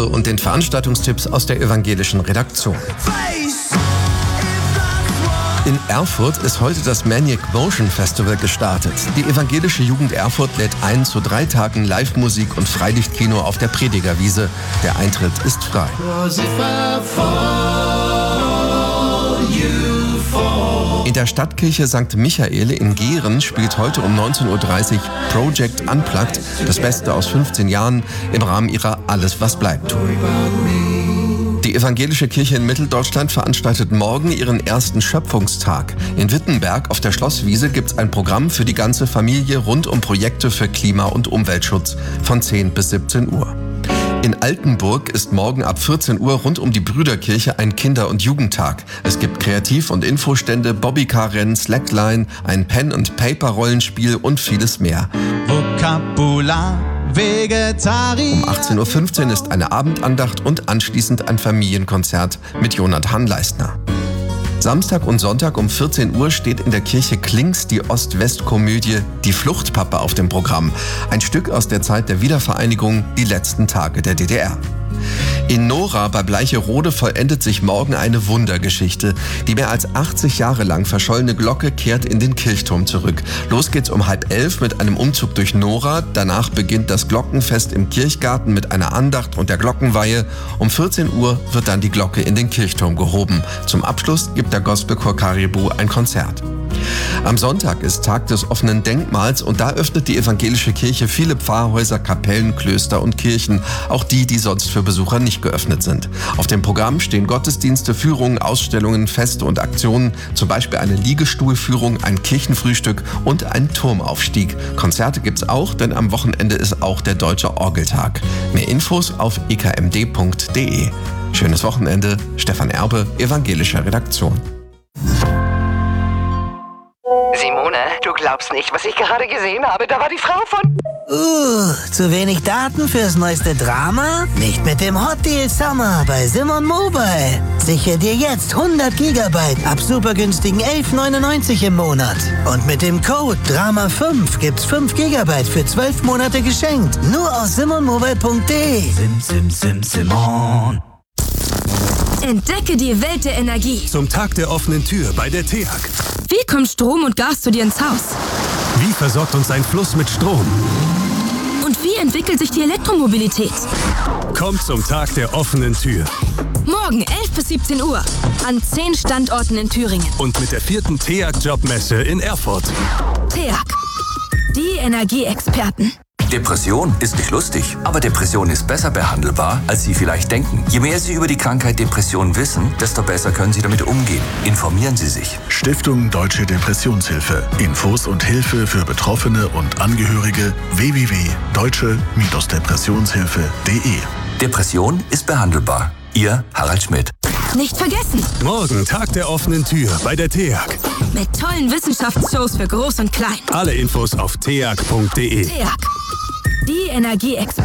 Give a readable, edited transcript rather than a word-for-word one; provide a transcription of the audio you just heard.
Erbe und den Veranstaltungstipps aus der evangelischen Redaktion. In Erfurt ist heute das Maniac Motion Festival gestartet. Die evangelische Jugend Erfurt lädt ein zu 3 Tagen Live-Musik und Freilichtkino auf der Predigerwiese. Der Eintritt ist frei. In der Stadtkirche St. Michael in Gehren spielt heute um 19:30 Uhr Project Unplugged, das Beste aus 15 Jahren, im Rahmen ihrer Alles, was bleibt Tour. Die evangelische Kirche in Mitteldeutschland veranstaltet morgen ihren ersten Schöpfungstag. In Wittenberg auf der Schlosswiese gibt es ein Programm für die ganze Familie rund um Projekte für Klima- und Umweltschutz von 10 bis 17 Uhr. In Altenburg ist morgen ab 14 Uhr rund um die Brüderkirche ein Kinder- und Jugendtag. Es gibt Kreativ- und Infostände, Bobbycar-Rennen, Slackline, ein Pen-and-Paper-Rollenspiel und vieles mehr. Vokabular Vegetarier. Um 18:15 Uhr ist eine Abendandacht und anschließend ein Familienkonzert mit Jonathan Leistner. Samstag und Sonntag um 14 Uhr steht in der Kirche Klings die Ost-West-Komödie Die Fluchtpappe auf dem Programm. Ein Stück aus der Zeit der Wiedervereinigung, die letzten Tage der DDR. In Nora bei Bleicherode vollendet sich morgen eine Wundergeschichte. Die mehr als 80 Jahre lang verschollene Glocke kehrt in den Kirchturm zurück. Los geht's um 10:30 mit einem Umzug durch Nora. Danach beginnt das Glockenfest im Kirchgarten mit einer Andacht und der Glockenweihe. Um 14 Uhr wird dann die Glocke in den Kirchturm gehoben. Zum Abschluss gibt der Gospelchor Caribou ein Konzert. Am Sonntag ist Tag des offenen Denkmals und da öffnet die evangelische Kirche viele Pfarrhäuser, Kapellen, Klöster und Kirchen, auch die sonst für Besucher nicht geöffnet sind. Auf dem Programm stehen Gottesdienste, Führungen, Ausstellungen, Feste und Aktionen, zum Beispiel eine Liegestuhlführung, ein Kirchenfrühstück und ein Turmaufstieg. Konzerte gibt's auch, denn am Wochenende ist auch der Deutsche Orgeltag. Mehr Infos auf ekmd.de. Schönes Wochenende, Stefan Erbe, evangelische Redaktion. Simone, du glaubst nicht, was ich gerade gesehen habe. Da war die Frau von... Zu wenig Daten fürs neueste Drama? Nicht mit dem Hot Deal Summer bei Simon Mobile. Sichere dir jetzt 100 Gigabyte ab super günstigen 11,99 im Monat. Und mit dem Code DRAMA5 gibt's 5 Gigabyte für 12 Monate geschenkt. Nur aus simonmobile.de. Simon. Entdecke die Welt der Energie. Zum Tag der offenen Tür bei der TEAG. Wie kommt Strom und Gas zu dir ins Haus? Wie versorgt uns ein Fluss mit Strom? Und wie entwickelt sich die Elektromobilität? Kommt zum Tag der offenen Tür. Morgen 11 bis 17 Uhr an 10 Standorten in Thüringen. Und mit der 4. TEAG-Jobmesse in Erfurt. TEAG, die Energieexperten. Depression ist nicht lustig, aber Depression ist besser behandelbar, als Sie vielleicht denken. Je mehr Sie über die Krankheit Depression wissen, desto besser können Sie damit umgehen. Informieren Sie sich. Stiftung Deutsche Depressionshilfe. Infos und Hilfe für Betroffene und Angehörige www.deutsche-depressionshilfe.de. Depression ist behandelbar. Ihr Harald Schmidt. Nicht vergessen, Morgen Tag der offenen Tür bei der TEAG. mit tollen Wissenschaftsshows für Groß und Klein. Alle Infos auf teag.de. TEAG, die Energieexperten.